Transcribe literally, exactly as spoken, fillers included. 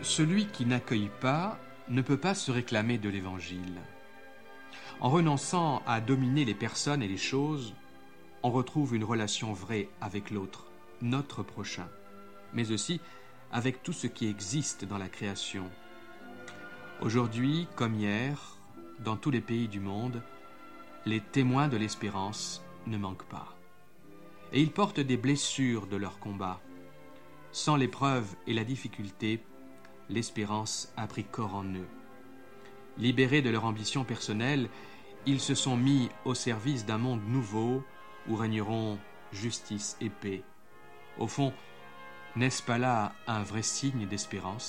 Celui qui n'accueille pas ne peut pas se réclamer de l'Évangile. En renonçant à dominer les personnes et les choses, on retrouve une relation vraie avec l'autre, notre prochain, mais aussi avec tout ce qui existe dans la création. Aujourd'hui, comme hier, dans tous les pays du monde, les témoins de l'espérance ne manquent pas. Et ils portent des blessures de leur combat. Sans l'épreuve et la difficulté, l'espérance a pris corps en eux. Libérés de leur ambition personnelle, ils se sont mis au service d'un monde nouveau où régneront justice et paix. Au fond, n'est-ce pas là un vrai signe d'espérance ?